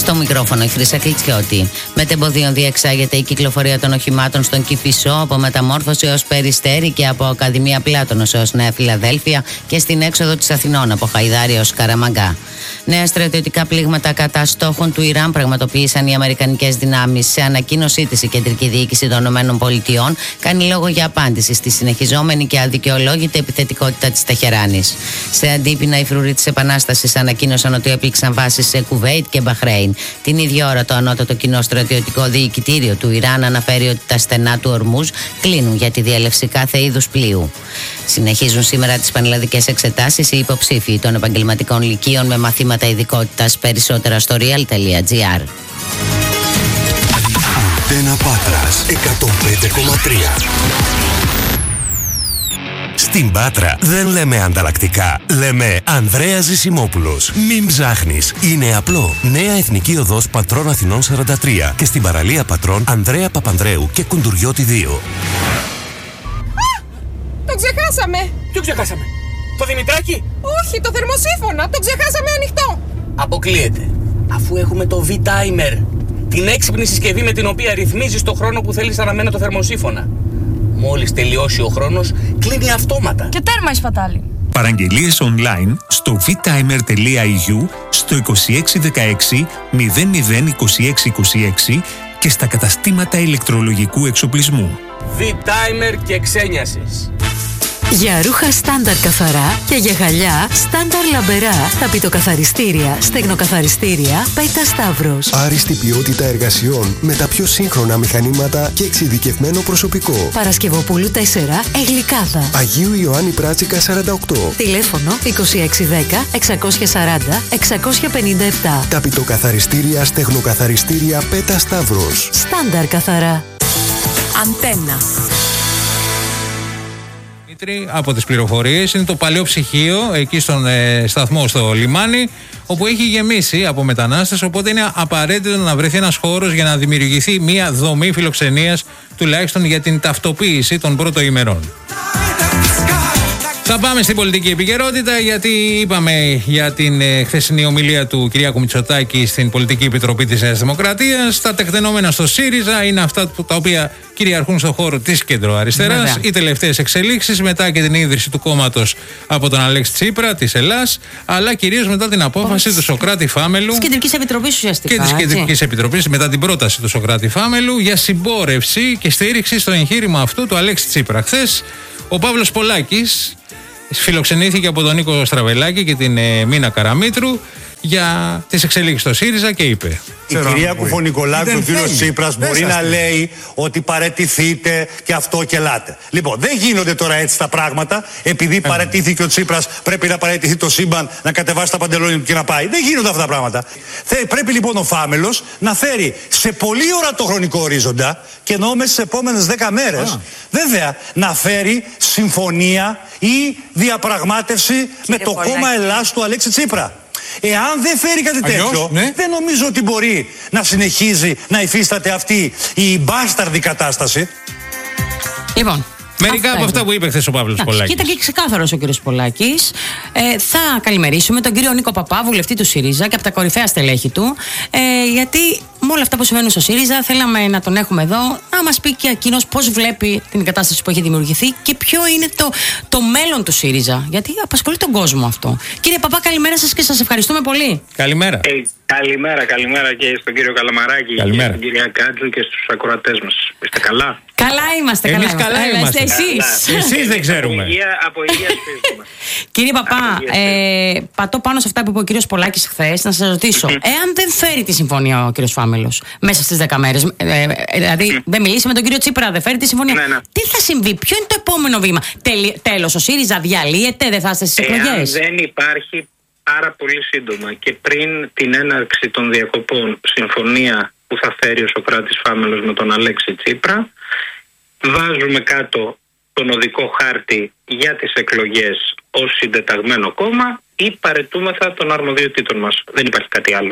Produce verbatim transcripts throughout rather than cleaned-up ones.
Στο μικρόφωνο η Χρύσα Κλιτσιώτη. Μετεμποδίων διεξάγεται η κυκλοφορία των οχημάτων στον Κηφισό από Μεταμόρφωση έως Περιστέρι και από Ακαδημία Πλάτωνος έως Νέα Φιλαδέλφια και στην έξοδο της Αθηνών από Χαϊδάρι έως Καραμαγκά. Νέα στρατιωτικά πλήγματα κατά στόχων του Ιράν πραγματοποίησαν οι αμερικανικές δυνάμεις. Σε ανακοίνωσή της, η Κεντρική Διοίκηση των ΗΠΑ κάνει λόγο για απάντηση στη συνεχιζόμενη και αδικαιολόγητη επιθετικότητα της Τεχεράνης. Σε αντίπεινα, οι φρουροί της Επανάστασης ανακοίνωσαν ότι έπληξαν βάσεις σε Κουβέιτ και Μπαχρέιν. Την ίδια ώρα, το ανώτατο κοινό στρατιωτικό διοικητήριο του Ιράν αναφέρει ότι τα στενά του Ορμούζ κλείνουν για τη διέλευση κάθε είδους πλοίου. Συνεχίζουν σήμερα τις πανελλαδικές εξετάσεις οι υποψήφοι των επαγγελματικών λυκείων με μαθήματα ειδικότητας. Περισσότερα στο real τελεία gr. Αντένα Πάτρας εκατόν πέντε κόμμα τρία. Στην Πάτρα δεν λέμε ανταλλακτικά, λέμε Ανδρέας Ζησιμόπουλος. Μην ψάχνεις, είναι απλό. Νέα Εθνική Οδός Πατρών Αθηνών σαράντα τρία και στην παραλία Πατρών Ανδρέα Παπανδρέου και Κουντουριώτη δύο. Α! Το ξεχάσαμε! Ποιο ξεχάσαμε? Το Δημητράκι? Όχι, το θερμοσύφωνα, το ξεχάσαμε ανοιχτό. Αποκλείεται, αφού έχουμε το V-Timer, την έξυπνη συσκευή με την οποία ρυθμίζεις το χρόνο που θέλεις να αναμένει το θερμοσύφωνα. Μόλις τελειώσει ο χρόνος, κλείνει αυτόματα. Και τέρμα η σπατάλη. Παραγγελίες online στο vtimer τελεία e u, στο είκοσι έξι δεκαέξι μηδέν μηδέν είκοσι έξι είκοσι έξι και στα καταστήματα ηλεκτρολογικού εξοπλισμού. V-Timer και ξένιασες. Για ρούχα στάνταρ καθαρά και για γυαλιά στάνταρ λαμπερά, ταπητοκαθαριστήρια, στεγνοκαθαριστήρια, Πέτα Σταύρος. Άριστη ποιότητα εργασιών με τα πιο σύγχρονα μηχανήματα και εξειδικευμένο προσωπικό. Παρασκευοπούλου τέσσερα, Εγλικάδα. Αγίου Ιωάννη Πράτσικα σαράντα οκτώ. Τηλέφωνο είκοσι έξι δέκα εξακόσια σαράντα εξακόσια πενήντα επτά. Ταπητοκαθαριστήρια, στεγνοκαθαριστήρια, Πέτα Σταύρος. Στάνταρ καθαρά. Αντένα. Από τις πληροφορίες είναι το παλαιό ψυχείο εκεί στον ε, σταθμό στο λιμάνι, όπου έχει γεμίσει από μετανάστες, οπότε είναι απαραίτητο να βρεθεί ένας χώρος για να δημιουργηθεί μια δομή φιλοξενίας, τουλάχιστον για την ταυτοποίηση των πρώτων ημερών. Θα πάμε στην πολιτική επικαιρότητα, γιατί είπαμε για την ε, χθεσινή ομιλία του Κυριάκου Μητσοτάκη στην Πολιτική Επιτροπή της Νέας Δημοκρατίας. Τα τεκτενόμενα στο ΣΥΡΙΖΑ είναι αυτά τα οποία κυριαρχούν στον χώρο της κεντροαριστεράς. Βέβαια. Οι τελευταίες εξελίξεις μετά και την ίδρυση του κόμματος από τον Αλέξη Τσίπρα της Ελλάς, αλλά κυρίως μετά την απόφαση Πώς. του Σωκράτη Φάμελου. Της Κεντρικής Επιτροπής ουσιαστικά. Και της Κεντρικής Επιτροπής, μετά την πρόταση του Σωκράτη Φάμελου για συμπόρευση και στήριξη στο εγχείρημα αυτού του Αλέξη Τσίπρα. Χθες ο Παύλος Πολάκης φιλοξενήθηκε από τον Νίκο Στραβελάκη και την ε, Μίνα Καραμήτρου για τις εξελίξεις στο ΣΥΡΙΖΑ και είπε: Η κυρία Κουφονικολάκου και ο κύριος Τσίπρας μπορεί να λέει ότι παραιτηθείτε και αυτό και ελάτε. Λοιπόν, δεν γίνονται τώρα έτσι τα πράγματα. Επειδή παραιτήθηκε ο Τσίπρας, πρέπει να παραιτηθεί το σύμπαν, να κατεβάσει τα παντελόνια του και να πάει. Δεν γίνονται αυτά τα πράγματα. Πρέπει λοιπόν ο Φάμελος να φέρει σε πολύ ορατό χρονικό ορίζοντα, και εννοώ μέσα στις επόμενες δέκα μέρες, βέβαια, να φέρει συμφωνία ή διαπραγμάτευση με το κόμμα Ελλάς του Αλέξη Τσίπρα. Εάν δεν φέρει κάτι τέτοιο, Αλλιώς, ναι. δεν νομίζω ότι μπορεί να συνεχίζει να υφίσταται αυτή η μπάσταρδη κατάσταση. Λοιπόν, μερικά από αυτά που είπε χθες ο Παύλος Πολάκης. Κοίτα, και ξεκάθαρος ο κύριος Πολάκης. Ε, θα καλημερίσουμε τον κύριο Νίκο Παπά, βουλευτή του ΣΥΡΙΖΑ και από τα κορυφαία στελέχη του. Ε, γιατί με όλα αυτά που συμβαίνουν στο ΣΥΡΙΖΑ, θέλαμε να τον έχουμε εδώ, να μας πει και εκείνος πώς βλέπει την κατάσταση που έχει δημιουργηθεί και ποιο είναι το, το μέλλον του ΣΥΡΙΖΑ. Γιατί απασχολεί τον κόσμο αυτό. Κύριε Παπά, καλημέρα σας και σας ευχαριστούμε πολύ. Καλημέρα. Hey, καλημέρα, καλημέρα και στον κύριο Καλαμαράκη καλημέρα. και στον κύριο Κάτζου και στους ακροατές μας. Είστε καλά? Καλά είμαστε, Εμείς καλά, καλά είμαστε. Εσείς. Εσείς δεν ξέρουμε. Από υγεία, από υγεία σπίτι. Κύριε Παπά, ε, πατώ πάνω σε αυτά που είπε ο κύριος Πολάκης χθες, να σας ρωτήσω, εάν δεν φέρει τη συμφωνία ο κύριος Φάμελος μέσα στις δέκα μέρες, ε, ε, δηλαδή δεν μιλήσει με τον κύριο Τσίπρα, δεν φέρει τη συμφωνία, ναι, ναι. τι θα συμβεί, ποιο είναι το επόμενο βήμα? Τέλος, ο ΣΥΡΙΖΑ διαλύεται, δεν θα είστε στις εκλογές? Εάν δεν υπάρχει πάρα πολύ σύντομα και πριν την έναρξη των διακοπών συμφωνία που θα φέρει ο Σωκράτης Φάμελος με τον Αλέξη Τσίπρα, βάζουμε κάτω τον οδικό χάρτη για τις εκλογές ως συντεταγμένο κόμμα ή παρετούμεθα των αρμοδιοτήτων μας. Δεν υπάρχει κάτι άλλο.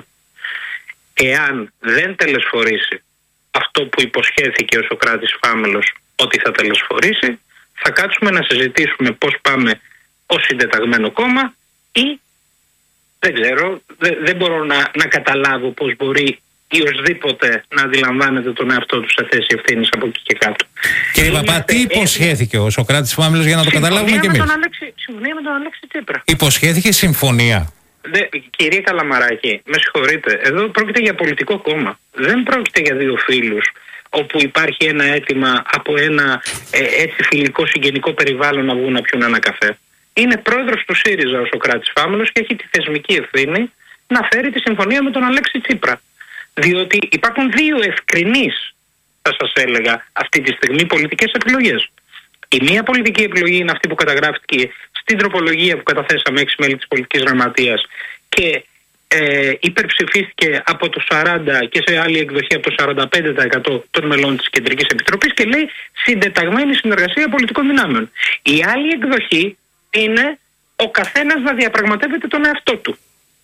Εάν δεν τελεσφορήσει αυτό που υποσχέθηκε ο Σωκράτης Φάμελος ότι θα τελεσφορήσει, θα κάτσουμε να συζητήσουμε πώς πάμε ως συντεταγμένο κόμμα ή δεν ξέρω, δεν, δεν μπορώ να, να καταλάβω πώς μπορεί ή οσδήποτε να αντιλαμβάνεται τον εαυτό του σε θέση ευθύνης από εκεί και κάτω. Κύριε Παπά, τι υποσχέθηκε ο Σωκράτης Φάμελος για να το καταλάβουμε κι εμείς? Συμφωνία με τον Αλέξη Τσίπρα. Υποσχέθηκε συμφωνία. Δε, κύριε Καλαμαράκη, με συγχωρείτε, εδώ πρόκειται για πολιτικό κόμμα. Δεν πρόκειται για δύο φίλους όπου υπάρχει ένα αίτημα από ένα ε, έτσι φιλικό συγγενικό περιβάλλον να βγουν να πιούν ένα καφέ. Είναι πρόεδρος του ΣΥΡΙΖΑ ο Σωκράτης Φάμελος και έχει τη θεσμική ευθύνη να φέρει τη συμφωνία με τον Αλέξη Τσίπρα. Διότι υπάρχουν δύο ευκρινείς, θα σας έλεγα, αυτή τη στιγμή πολιτικές επιλογές. Η μία πολιτική επιλογή είναι αυτή που καταγράφηκε στην τροπολογία που καταθέσαμε έξι μέλη της πολιτικής γραμματείας και ε, υπερψηφίστηκε από το σαράντα και σε άλλη εκδοχή από το σαράντα πέντε τοις εκατό των μελών της Κεντρικής Επιτροπής και λέει συντεταγμένη συνεργασία πολιτικών δυνάμεων. Η άλλη εκδοχή είναι ο καθένας να διαπραγματεύεται τον εαυτό του.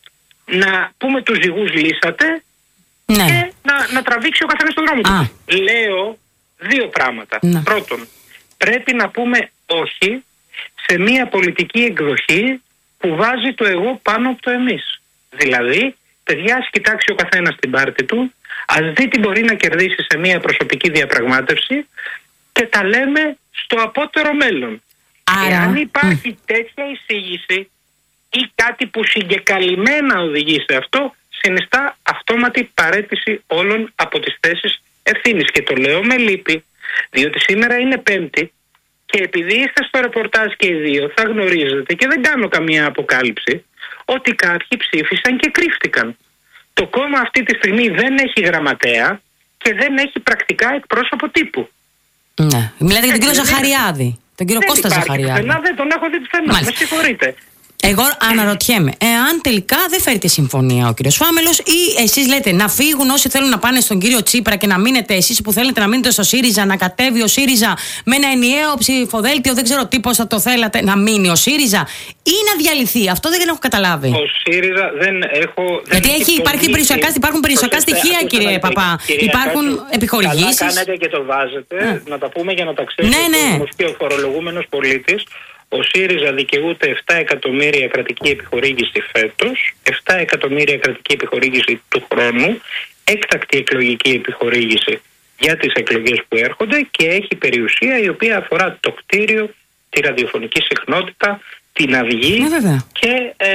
Να πούμε τους ζυγούς λύσατε, ναι, και να, να τραβήξει ο καθένας τον δρόμο του. Λέω δύο πράγματα. Ναι. Πρώτον, πρέπει να πούμε όχι σε μια πολιτική εκδοχή που βάζει το εγώ πάνω από το εμείς. Δηλαδή, παιδιά, ας κοιτάξει ο καθένας την πάρτη του, ας δει τι μπορεί να κερδίσει σε μια προσωπική διαπραγμάτευση και τα λέμε στο απότερο μέλλον. Άρα, εάν υπάρχει mm. τέτοια εισήγηση ή κάτι που συγκεκαλυμμένα οδηγεί σε αυτό, συνιστά αυτόματη παραίτηση όλων από τις θέσεις ευθύνης. Και το λέω με λύπη, διότι σήμερα είναι Πέμπτη και επειδή είστε στο ρεπορτάζ και οι δύο, θα γνωρίζετε, και δεν κάνω καμία αποκάλυψη, ότι κάποιοι ψήφισαν και κρύφτηκαν. Το κόμμα αυτή τη στιγμή δεν έχει γραμματέα και δεν έχει πρακτικά εκπρόσωπο τύπου. Ναι. Μιλάτε για τον κύριο Ζαχαριάδη, τον κύριο Κώστα Ζαχαριάδη. Πουθενά, δεν τον έχω δει πουθενά. Με συγχωρείτε. Εγώ αναρωτιέμαι, εάν τελικά δεν φέρει τη συμφωνία ο κύριος Φάμελος ή εσείς λέτε να φύγουν όσοι θέλουν να πάνε στον κύριο Τσίπρα και να μείνετε εσείς που θέλετε να μείνετε στο ΣΥΡΙΖΑ, να κατέβει ο ΣΥΡΙΖΑ με ένα ενιαίο ψηφοδέλτιο, δεν ξέρω τι πώς θα το θέλατε, να μείνει ο ΣΥΡΙΖΑ ή να διαλυθεί? Αυτό δεν έχω καταλάβει. Ο ΣΥΡΙΖΑ δεν έχω. Γιατί δεν έχει, υπάρχει περιουσιακά, υπάρχουν περιουσιακά στοιχεία, κύριε Παπά. Υπάρχουν επιχορηγήσεις. Καλά κάνετε και το βάζετε, ναι, να τα πούμε για να τα ξέρει, ναι, ναι, και ο φορολογούμενος πολίτης. Ο ΣΥΡΙΖΑ δικαιούται επτά εκατομμύρια κρατική επιχορήγηση φέτος, επτά εκατομμύρια κρατική επιχορήγηση του χρόνου, έκτακτη εκλογική επιχορήγηση για τις εκλογές που έρχονται και έχει περιουσία η οποία αφορά το κτίριο, τη ραδιοφωνική συχνότητα, την αυγή, ναι, και ε,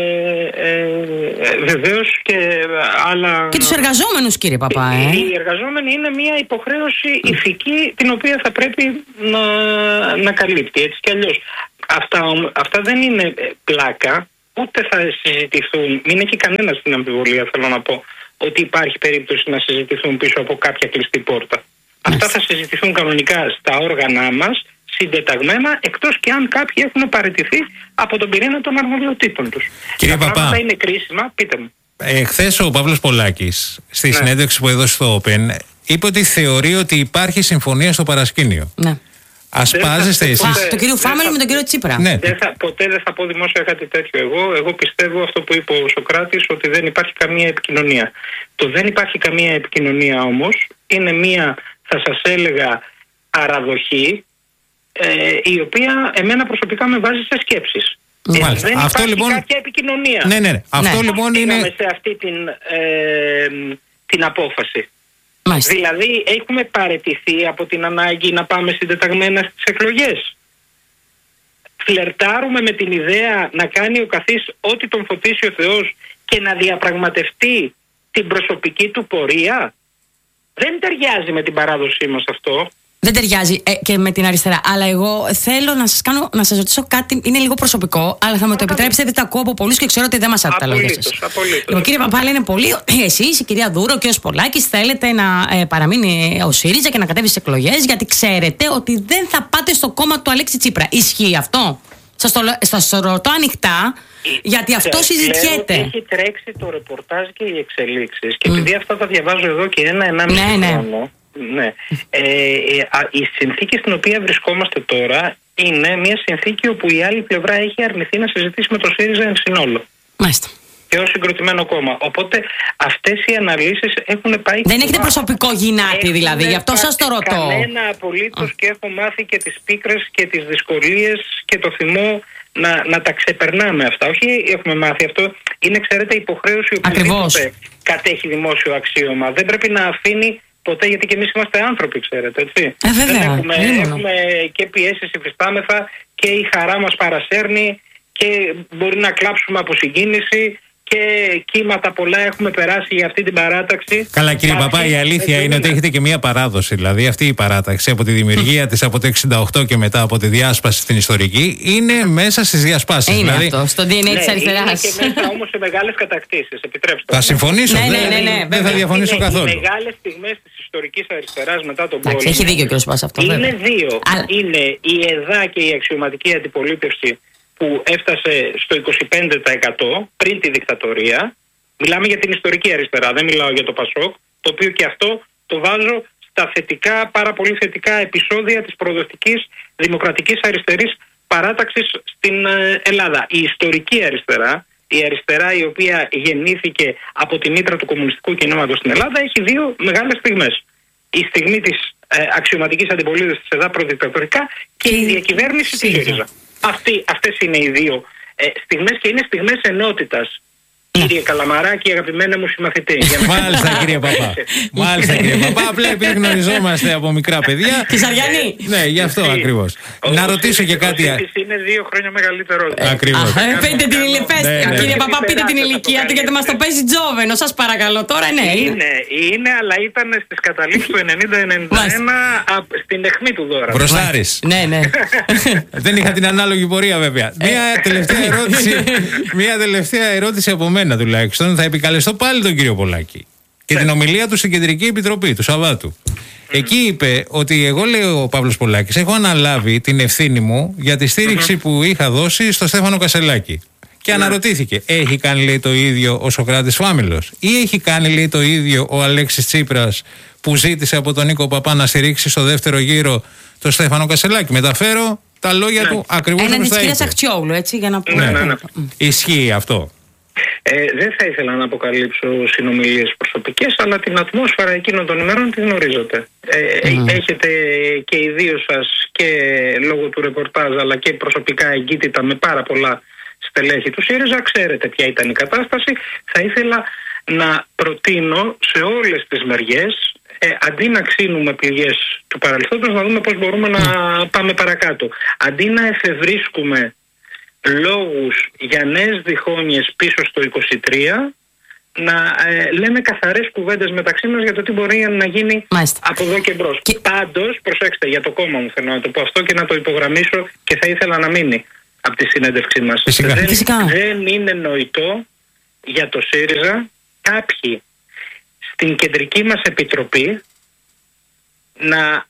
ε, ε, βεβαίως και άλλα. Και τους εργαζόμενους, κύριε Παπά. Ε. Οι εργαζόμενοι είναι μια υποχρέωση ηθική την οποία θα πρέπει να, να καλύπτει, έτσι κι αλλιώς. Αυτά, αυτά δεν είναι πλάκα, ούτε θα συζητηθούν. Μην έχει κανένα την αμφιβολία, θέλω να πω, ότι υπάρχει περίπτωση να συζητηθούν πίσω από κάποια κλειστή πόρτα. Αυτά θα συζητηθούν κανονικά στα όργανα μας, συντεταγμένα, εκτός και αν κάποιοι έχουν παραιτηθεί από τον πυρήνα των αρμοδιοτήτων τους. Κύριε Τα Παπά, πράγματα είναι κρίσιμα, πείτε μου. Ε, χθες ο Παύλος Πολάκης, στη ναι. συνέντευξη που έδωσε στο Open, είπε ότι θεωρεί ότι υπάρχει συμφωνία στο παρασκήνιο. Ναι. Ασπάζεστε εσείς? Το κύριο Φάμελο με τον κύριο Τσίπρα. Ναι. Δεν θα, ποτέ δεν θα πω δημόσια κάτι τέτοιο. Εγώ, εγώ πιστεύω αυτό που είπε ο Σωκράτης, ότι δεν υπάρχει καμία επικοινωνία. Το δεν υπάρχει καμία επικοινωνία όμως είναι μία, θα σας έλεγα, παραδοχή, ε, η οποία εμένα προσωπικά με βάζει σε σκέψεις. Ε, δεν αυτό υπάρχει λοιπόν... κάποια επικοινωνία. Ναι, ναι, ναι. Αυτό ναι. λοιπόν είναι... σε αυτή την, ε, την απόφαση. Μάλιστα. Δηλαδή έχουμε παραιτηθεί από την ανάγκη να πάμε συντεταγμένα στις εκλογές. Φλερτάρουμε με την ιδέα να κάνει ο καθής ό,τι τον φωτίσει ο Θεός και να διαπραγματευτεί την προσωπική του πορεία. Δεν ταιριάζει με την παράδοσή μας αυτό. Δεν ταιριάζει ε, και με την αριστερά. Αλλά εγώ θέλω να σας, κάνω, να σας ρωτήσω κάτι, είναι λίγο προσωπικό, αλλά θα μου το επιτρέψετε, γιατί τα ακούω από πολλούς και ξέρω ότι δεν μας άρουν τα λόγια σας. Λοιπόν, κύριε Παπά, λένε πολλοί, εσείς, η κυρία Δούρο και ο Πολάκης, θέλετε να ε, παραμείνει ο ΣΥΡΙΖΑ και να κατέβει στις εκλογές, γιατί ξέρετε ότι δεν θα πάτε στο κόμμα του Αλέξη Τσίπρα. Ισχύει αυτό? Σας το, σας το ρωτώ ανοιχτά, γιατί αυτό συζητιέται. Έχει τρέξει το ρεπορτάζ και οι εξελίξεις, και επειδή mm. αυτά τα διαβάζω εδώ και ένα ενάμιση ναι, χρόνο. Ναι. Ναι. Ε, ε, α, η συνθήκη στην οποία βρισκόμαστε τώρα είναι μια συνθήκη όπου η άλλη πλευρά έχει αρνηθεί να συζητήσει με το ΣΥΡΙΖΑ εν συνόλο. Μάλιστα. Και ως συγκροτημένο κόμμα. Οπότε αυτές οι αναλύσεις έχουν πάει. Δεν έχετε προσωπικό γυνάτι δηλαδή, γι' αυτό σας το ρωτώ. Κανένα απολύτως, και έχω μάθει και τις πίκρες και τις δυσκολίες και το θυμό να, να τα ξεπερνάμε αυτά. Όχι έχουμε μάθει αυτό. Είναι, ξέρετε, υποχρέωση οποιοδήποτε κατέχει δημόσιο αξίωμα. Δεν πρέπει να αφήνει ποτέ, γιατί και εμείς είμαστε άνθρωποι, ξέρετε, έτσι. Ε, βέβαια. Δεν έχουμε, έχουμε και πιέσεις, υφιστάμεθα και η χαρά μας παρασέρνει και μπορεί να κλάψουμε από συγκίνηση. Και κύματα πολλά έχουμε περάσει για αυτή την παράταξη. Καλά, κύριε Παπά, η αλήθεια είναι, είναι ότι έχετε και μία παράδοση. Δηλαδή, αυτή η παράταξη από τη δημιουργία της από το εξήντα οκτώ και μετά από τη διάσπαση στην ιστορική είναι μέσα στις διασπάσεις. Είναι δηλαδή, αυτό, στο ντι εν έι της αριστεράς. Είναι και μέσα όμως σε μεγάλες κατακτήσεις. Επιτρέψτε. Θα συμφωνήσω. Ναι, δεν, ναι, ναι, ναι, δεν θα διαφωνήσω είναι, καθόλου. Οι μεγάλες στιγμές της ιστορικής αριστεράς μετά τον πόλεμο. Έχει δίκιο ο κ. Παπάς αυτό. Είναι βέβαια. δύο. Αλλά... Είναι η ΕΔΑ και η αξιωματική αντιπολίτευση που έφτασε στο είκοσι πέντε τοις εκατό πριν τη δικτατορία. Μιλάμε για την ιστορική αριστερά, δεν μιλάω για το Πασόκ, το οποίο και αυτό το βάζω στα θετικά, πάρα πολύ θετικά επεισόδια της προοδευτικής δημοκρατικής αριστερής παράταξης στην Ελλάδα. Η ιστορική αριστερά, η αριστερά η οποία γεννήθηκε από τη μήτρα του κομμουνιστικού κινήματος στην Ελλάδα, έχει δύο μεγάλες στιγμές. Η στιγμή της ε, αξιωματικής αντιπολίτευσης της ΕΔΑ προδικτατορικά και η διακυβέρνηση της ΣΥΡΙΖΑ. Αυτές είναι οι δύο ε, στιγμές και είναι στιγμές ενότητας. Κύριε Καλαμαράκη, αγαπημένα μου συμμαθητή. Μάλιστα, κύριε Παπά. Μάλιστα, κύριε Παπά. Απλά επειδή γνωριζόμαστε από μικρά παιδιά. Κυσαριανή. Ναι, γι' αυτό ακριβώς. Να ρωτήσω και κάτι. Είναι δύο χρόνια μεγαλύτερο. Ακριβώς. Πείτε την ηλικία. Κύριε Παπά, πείτε την ηλικία του, γιατί μας το παίζει τζόβενο. Σας παρακαλώ τώρα, ναι. Είναι, είναι, αλλά ήταν στις καταλήξεις του ενενήντα ενενήντα ένα στην αιχμή του δώρα. Μπροστάρης. Ναι, ναι. Δεν είχα την ανάλογη πορεία, βέβαια. Μία τελευταία ερώτηση. Μία τελευταία ερώτηση από μένα τουλάχιστον. Θα επικαλεστώ πάλι τον κύριο Πολάκη και την ομιλία του στην Κεντρική Επιτροπή του Σαββάτου. Εκεί είπε ότι εγώ, λέει ο Παύλος Πολάκης, έχω αναλάβει την ευθύνη μου για τη στήριξη που είχα δώσει στο Στέφανο Κασσελάκη. Και αναρωτήθηκε, έχει κάνει, λέει, το ίδιο ο Σωκράτης Φάμελος ή έχει κάνει, λέει, το ίδιο ο Αλέξης Τσίπρας που ζήτησε από τον Νίκο Παπά να στηρίξει στο δεύτερο γύρο το Στέφανο Κασσελάκη. Μεταφέρω τα λόγια του ακριβώς όπως τα είπε. Έναν της κυρίας Αχτσιόγλου, έτσι, για να πούμε. Ναι, ναι, ναι. Ισχύει αυτό. Ε, δεν θα ήθελα να αποκαλύψω συνομιλίες προσωπικές, αλλά την ατμόσφαιρα εκείνων των ημερών τη γνωρίζετε. Ε, mm. Έχετε και οι δύο σας και λόγω του ρεπορτάζ, αλλά και προσωπικά εγκύτητα με πάρα πολλά στελέχη του ΣΥΡΙΖΑ. Ξέρετε ποια ήταν η κατάσταση. Θα ήθελα να προτείνω σε όλες τις μεριές, ε, αντί να ξύνουμε πληγές του παρελθόντος, να δούμε πώς μπορούμε να πάμε παρακάτω. Αντί να εφευρίσκουμε λόγους για νέες διχόνοιες πίσω στο είκοσι τρία, να ε, λέμε καθαρές κουβέντες μεταξύ μας για το τι μπορεί να γίνει Μάλιστα. από εδώ και μπρος. Και... Πάντως, προσέξτε, για το κόμμα μου θέλω να το πω αυτό και να το υπογραμμίσω και θα ήθελα να μείνει από τη συνέντευξή μας. Φυσικά. Δεν, Φυσικά. δεν είναι νοητό για το ΣΥΡΙΖΑ κάποιοι στην κεντρική μας επιτροπή να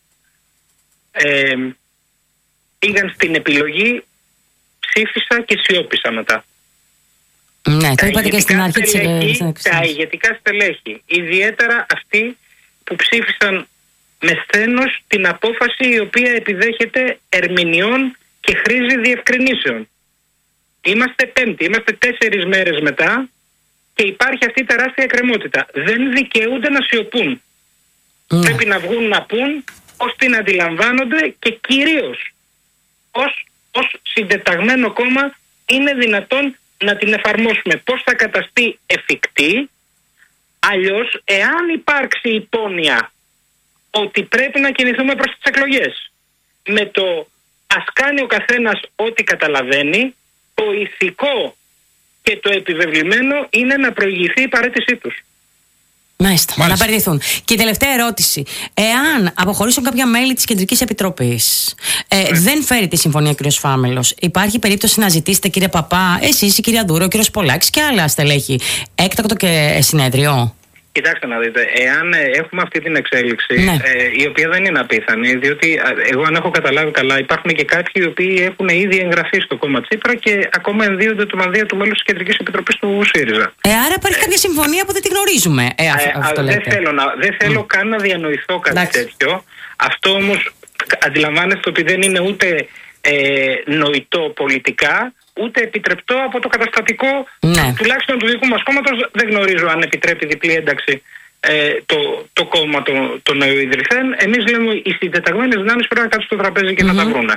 ε, πήγαν στην επιλογή ψήφισα και σιώπησα μετά. Ναι, το είπατε και στην αρχή της εξέλιξης. Τα ηγετικά στελέχη, ιδιαίτερα αυτοί που ψήφισαν με σθένος την απόφαση η οποία επιδέχεται ερμηνεών και χρήζει διευκρινήσεων. Είμαστε πέμπτη, είμαστε τέσσερις μέρες μετά και υπάρχει αυτή η τεράστια εκκρεμότητα. Δεν δικαιούνται να σιωπούν. Mm. Πρέπει να βγουν να πούν ως την αντιλαμβάνονται και κυρίως ως ως συντεταγμένο κόμμα είναι δυνατόν να την εφαρμόσουμε. Πώς θα καταστεί εφικτή, αλλιώς εάν υπάρξει υπόνοια ότι πρέπει να κινηθούμε προς τις εκλογές με το ας κάνει ο καθένας ό,τι καταλαβαίνει, το ηθικό και το επιβεβλημένο είναι να προηγηθεί η παραίτησή τους. Μάλιστα, Μάλιστα. να παραιτηθούν. Και η τελευταία ερώτηση. Εάν αποχωρήσουν κάποια μέλη της Κεντρικής Επιτροπής, ε, mm. δεν φέρει τη συμφωνία κ. Φάμελος, υπάρχει περίπτωση να ζητήσετε, κύριε Παπά, εσείς, η κυρία Ντούρο, ο κ. Πολάκης και άλλα στελέχη, έκτακτο και συνέδριο? Κοιτάξτε να δείτε, εάν έχουμε αυτή την εξέλιξη, ναι. ε, η οποία δεν είναι απίθανη, διότι εγώ αν έχω καταλάβει καλά, υπάρχουν και κάποιοι οι οποίοι έχουν ήδη εγγραφεί στο κόμμα Τσίπρα και ακόμα ενδύονται το μανδύα του μέλους της Κεντρικής Επιτροπής του ΣΥΡΙΖΑ. Ε, άρα υπάρχει ε, κάποια συμφωνία που δεν τη γνωρίζουμε. Ε, ε, αυτό δεν θέλω, να, δεν θέλω mm. καν να διανοηθώ κάτι Εντάξει. τέτοιο. Αυτό όμως αντιλαμβάνεστε ότι δεν είναι ούτε ε, νοητό πολιτικά, ούτε επιτρεπτό από το καταστατικό, ναι. τουλάχιστον του δικού μας κόμματος. Δεν γνωρίζω αν επιτρέπει διπλή ένταξη ε, το, το κόμμα το, το νεοειδρυθέν. Εμείς λέμε οι συντεταγμένες δυνάμεις πρέπει να κάτσουν στο τραπέζι και mm-hmm. να τα βρούνε.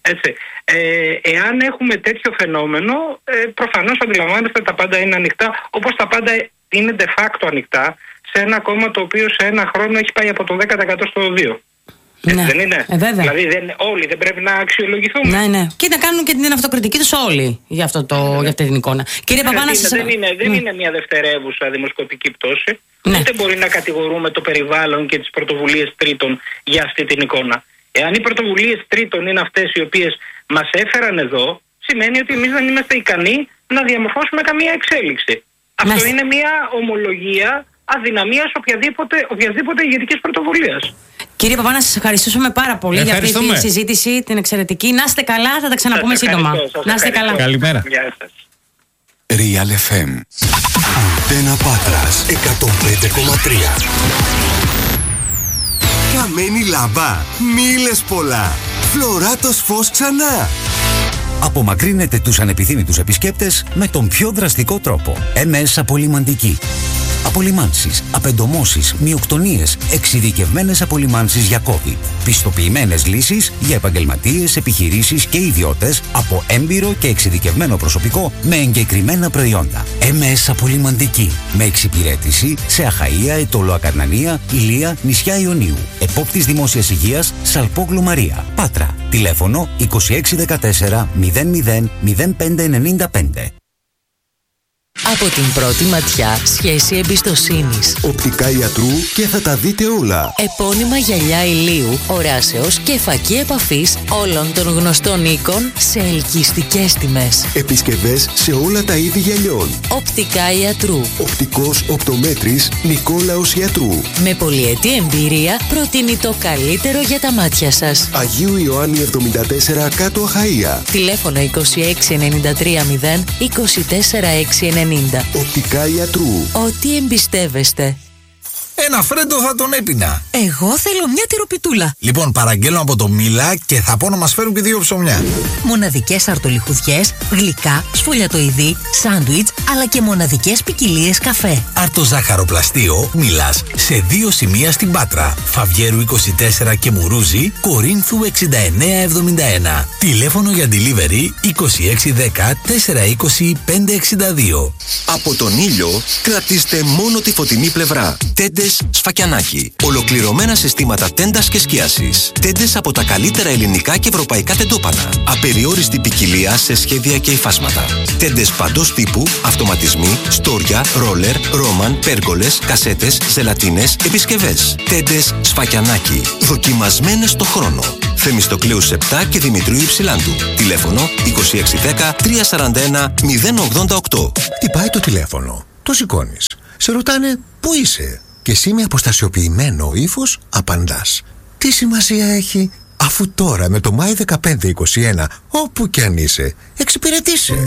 Έτσι. Ε, εάν έχουμε τέτοιο φαινόμενο, ε, προφανώς αντιλαμβάνεστε τα πάντα είναι ανοιχτά, όπως τα πάντα είναι de facto ανοιχτά σε ένα κόμμα το οποίο σε ένα χρόνο έχει πάει από το δέκα τοις εκατό στο δύο. Ναι. Δεν είναι. Ε, δηλαδή δεν, όλοι δεν πρέπει να αξιολογηθούμε. Ναι, ναι. Και να κάνουν και την αυτοκριτική τους όλοι για, αυτό το, ναι. για αυτή την εικόνα. Κύριε Παπάνα, σας... δεν, είναι, δεν ναι. είναι μια δευτερεύουσα δημοσκοπική πτώση. Ναι. Ούτε μπορεί να κατηγορούμε το περιβάλλον και τις πρωτοβουλίες τρίτων για αυτή την εικόνα. Εάν οι πρωτοβουλίες τρίτων είναι αυτές οι οποίες μας έφεραν εδώ, σημαίνει ότι εμείς δεν είμαστε ικανοί να διαμορφώσουμε καμία εξέλιξη. Αυτό ναι. είναι μια ομολογία αδυναμίας οποιαδήποτε, οποιασδήποτε ηγετικής πρωτοβουλίας. Κύριε Παπάνα, σας ευχαριστούμε πάρα πολύ για αυτή τη συζήτηση, την εξαιρετική. Να είστε καλά, θα τα ξαναπούμε σύντομα. Να είστε καλά. Καλημέρα. Γεια σας. Real εφ εμ. Αντένα Πάτρας εκατόν πέντε κόμμα τρία. Καμένη λάμπα. Μη λες πολλά. Φλωράτος φως ξανά. Απομακρύνετε τους ανεπιθύμητους επισκέπτες με τον πιο δραστικό τρόπο. εμ ες Απολυμαντική. Απολυμάνσεις, απεντομώσεις, μυοκτονίες, εξειδικευμένες απολυμάνσεις για COVID. Πιστοποιημένες λύσεις για επαγγελματίες, επιχειρήσεις και ιδιώτες από έμπειρο και εξειδικευμένο προσωπικό με εγκεκριμένα προϊόντα. εμ ες Απολυμαντική. Με εξυπηρέτηση σε Αχαΐα, Αιτωλοακαρνανία, Ηλία, νησιά Ιωνίου. Επόπτης Δημόσιας Υγείας, Σαλπόγλου Μαρία. Πάτρα. Τηλέφωνο είκοσι έξι δεκατέσσερα μηδέν μηδέν μηδέν πέντε ενενήντα πέντε. Από την πρώτη ματιά, σχέση εμπιστοσύνης. Οπτικά ιατρού και θα τα δείτε όλα. Επώνυμα γυαλιά ηλίου, οράσεως και φακή επαφής όλων των γνωστών οίκων σε ελκυστικές τιμές. Επισκευές σε όλα τα είδη γυαλιών. Οπτικά ιατρού. Οπτικός οπτομέτρης Νικόλαος Ιατρού. Με πολυετή εμπειρία προτείνει το καλύτερο για τα μάτια σας. Αγίου Ιωάννη εβδομήντα τέσσερα κάτω Αχαΐα. Τηλέφωνο είκοσι έξι ενενήντα τρία μηδέν είκοσι τέσσερα έξι ενενήντα. Οπτικά ιατρού. Ό,τι εμπιστεύεστε. Ένα φρέντο θα τον έπινα. Εγώ θέλω μια τυροπιτούλα. Λοιπόν, παραγγέλνω από το Μίλα και θα πω να μας φέρουν και δύο ψωμιά. Μοναδικές αρτολιχουδιές, γλυκά, σφολιατοειδή, σάντουιτς, αλλά και μοναδικές ποικιλίες καφέ. Αρτοζάχαροπλαστείο Μίλας σε δύο σημεία στην Πάτρα. Φαβιέρου είκοσι τέσσερα και Μουρούζη, Κορίνθου εξήντα εννέα εβδομήντα ένα. Τηλέφωνο για delivery είκοσι έξι δέκα τετρακόσια είκοσι πέντε εξήντα δύο. Από τον ήλιο κρατήστε μόνο τη φωτεινή πλευρά. Τέντες Σφακιανάκι. Ολοκληρωμένα συστήματα τέντας και σκίασης. Τέντες από τα καλύτερα ελληνικά και ευρωπαϊκά τεντόπανα. Απεριόριστη ποικιλία σε σχέδια και υφάσματα. Τέντες παντός τύπου, αυτοματισμοί, στόρια, ρόλερ, ρόμαν, πέργολες, κασέτες, ζελατίνες, επισκευές. Τέντες Σφακιανάκι. Δοκιμασμένες στο χρόνο. Θεμιστοκλέους επτά και Δημητρίου Υψηλάντου. Τηλέφωνο είκοσι έξι δέκα τριακόσια σαράντα ένα μηδέν ογδόντα οκτώ. Χτυπάει το τηλέφωνο. Το σηκώνεις. Σε ρωτάνε πού είσαι. Και εσύ με αποστασιοποιημένο ύφος απαντάς. Τι σημασία έχει, αφού τώρα με το Μάη δεκαπέντε είκοσι ένα, όπου κι αν είσαι, εξυπηρετήσε.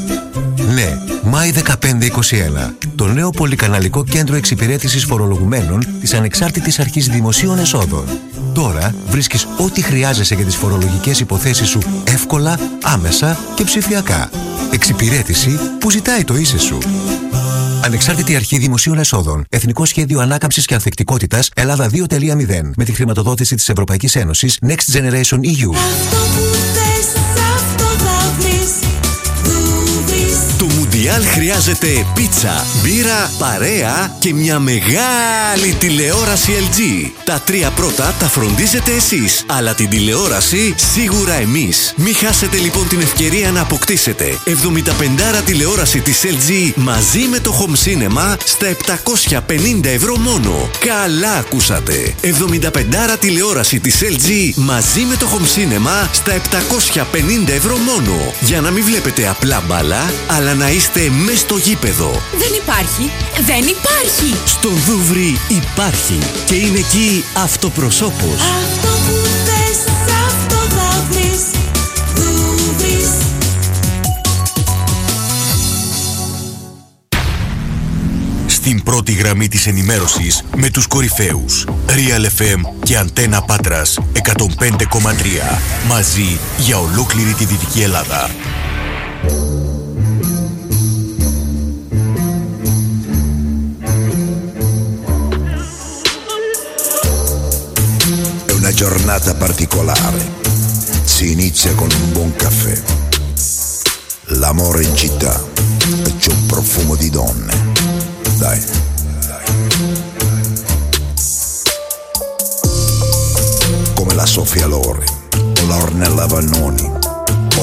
Ναι, Μάη δεκαπέντε είκοσι ένα. Το νέο πολυκαναλικό κέντρο εξυπηρέτησης φορολογουμένων της Ανεξάρτητης Αρχής Δημοσίων Εσόδων. Τώρα βρίσκεις ό,τι χρειάζεσαι για τις φορολογικές υποθέσεις σου εύκολα, άμεσα και ψηφιακά. Εξυπηρέτηση που ζητάει το είσαι σου. Ανεξάρτητη Αρχή Δημοσίων Εσόδων. Εθνικό Σχέδιο Ανάκαμψης και Ανθεκτικότητας Ελλάδα δύο τελεία μηδέν. Με τη χρηματοδότηση της Ευρωπαϊκής Ένωσης Next Generation ι γιου. Το Μουντιάλ χρειάζεται πίτσα, μπύρα, παρέα και μια μεγάλη τηλεόραση ελ τζι. Τα τρία πρώτα τα φροντίζετε εσείς, αλλά την τηλεόραση σίγουρα εμείς. Μην χάσετε λοιπόν την ευκαιρία να αποκτήσετε εβδομήντα πέντε τηλεόραση της ελ τζι μαζί με το Home Cinema στα επτακόσια πενήντα ευρώ μόνο. Καλά ακούσατε! εβδομήντα πέντε τηλεόραση της ελ τζι μαζί με το Home Cinema στα επτακόσια πενήντα ευρώ μόνο. Για να μην βλέπετε απλά μπάλα, αλλά να είστε μες στο γήπεδο. Δεν υπάρχει, δεν υπάρχει. Στον Δούβρι υπάρχει και είναι εκεί αυτοπροσώπος. Αυτό που θες, αυτό θα βρεις. Δούβρις. Στην πρώτη γραμμή της ενημέρωσης με τους κορυφαίους Real εφ εμ και Αντένα Πάτρας εκατόν πέντε κόμμα τρία. Μαζί για ολόκληρη τη Δυτική Ελλάδα. Una giornata particolare. si inizia con un buon caffè. L'amore in città e c'è un profumo di donne. Dai. Come la Sofia Loren o la Ornella Vannoni.